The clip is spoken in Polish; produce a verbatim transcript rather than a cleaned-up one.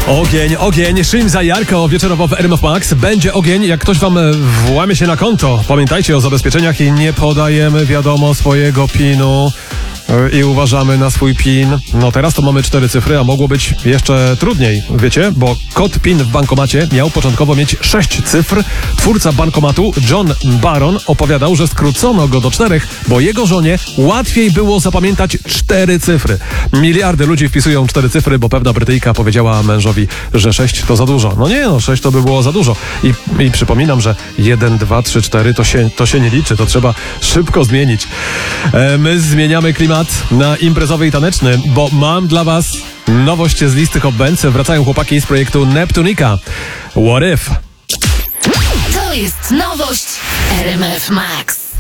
Ogień, ogień, Szym za Jarko, wieczorowo w R M F Max. Będzie ogień, jak ktoś wam włamie się na konto. Pamiętajcie o zabezpieczeniach i nie podajemy, wiadomo, swojego pinu i uważamy na swój pin. No teraz to mamy cztery cyfry, a mogło być jeszcze trudniej, wiecie? Bo kod PIN w bankomacie miał początkowo mieć sześć cyfr. Twórca bankomatu John Baron opowiadał, że skrócono go do czterech, bo jego żonie łatwiej było zapamiętać cztery cyfry. Miliardy ludzi wpisują cztery cyfry, bo pewna Brytyjka powiedziała mężowi, że sześć to za dużo. No nie, no sześć to by było za dużo. I, i przypominam, że jeden, dwa, trzy, cztery to się, to się nie liczy, to trzeba szybko zmienić. E, my zmieniamy klimat na imprezowy i taneczny, bo mam dla was nowość z listy Hot Bands. Wracają chłopaki z projektu Neptunika. What if? To jest nowość R M F Max.